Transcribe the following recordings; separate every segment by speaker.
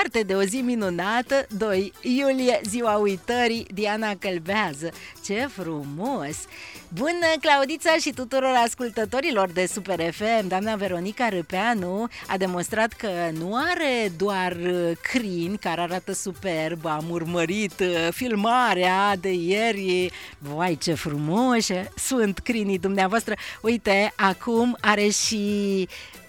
Speaker 1: departe de o zi minunată, 2 iulie, ziua uitării, Diana Călbează. Ce frumos! Bună, Claudița și tuturor ascultătorilor de Super FM. Doamna Veronica Râpeanu a demonstrat că nu are doar crini care arată superb. Am urmărit filmarea de ieri. Vai, ce frumoși sunt crinii dumneavoastră. Uite, acum are și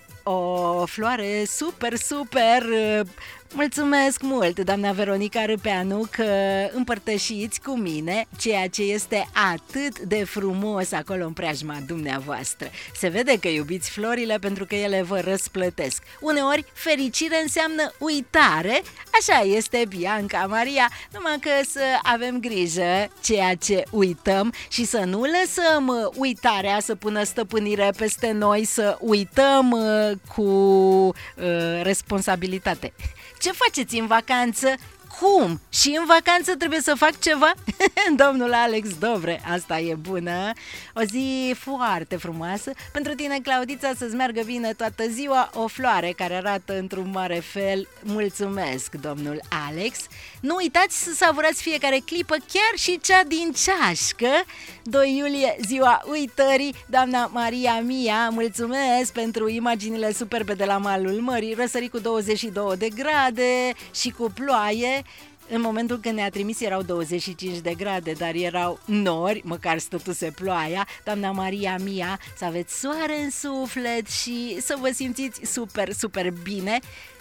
Speaker 1: o floare super. Mulțumesc mult, doamna Veronica Râpeanu, că împărtășiți cu mine ceea ce este atât de frumos acolo în preajma dumneavoastră. Se vede că iubiți florile pentru că ele vă răsplătesc. Uneori, fericire înseamnă uitare, așa este, Bianca Maria, numai că să avem grijă ceea ce uităm și să nu lăsăm uitarea să pună stăpânire peste noi, să uităm cu responsabilitate. Ce faceți în vacanță? Cum? Și în vacanță trebuie să fac ceva? Domnul Alex Dovre, asta e bună. O zi foarte frumoasă. Pentru tine, Claudița, să-ți meargă bine toată ziua. O floare care arată într-un mare fel. Mulțumesc, domnul Alex. Nu uitați să savurați fiecare clipă, chiar și cea din ceașcă. 2 iulie, ziua uitării. Doamna Maria Mia, mulțumesc pentru imaginile superbe de la malul mării. Răsărit cu 22 de grade și cu ploaie. În momentul când ne-a trimis erau 25 de grade, dar erau nori, măcar stătuse ploaia. Doamna Maria Mia, să aveți soare în suflet și să vă simțiți super bine.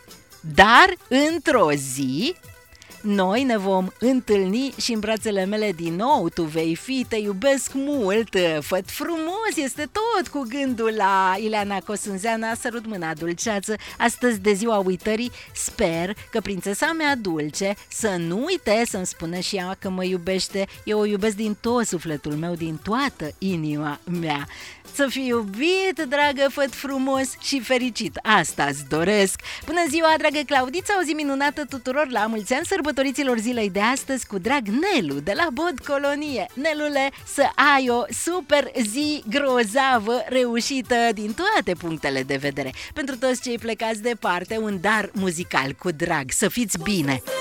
Speaker 1: Dar într-o zi noi ne vom întâlni și în brațele mele din nou tu vei fi, te iubesc mult, făt frumos, este tot cu gândul la Ileana Cosânzeana, sărut mâna dulceață, astăzi de ziua uitării. Sper că prințesa mea dulce să nu uite să-mi spună și ea că mă iubește. Eu o iubesc din tot sufletul meu, din toată inima mea. Să fii iubit, dragă făt frumos și fericit. Asta îți doresc. Bună ziua, dragă Claudița, o zi minunată tuturor, la mulți ani sărbătoriților zilei de astăzi, cu drag Nelu de la Bod Colonie. Nelule, să ai o super zi grozavă, reușită din toate punctele de vedere. Pentru toți cei plecați departe, un dar muzical cu drag. Să fiți bine!